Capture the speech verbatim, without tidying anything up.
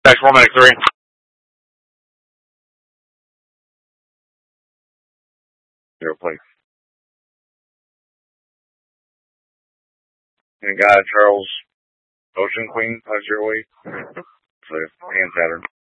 Dash four minute three. Zero place. And guy Charles Ocean Queen, zero eight. So, and Saturn.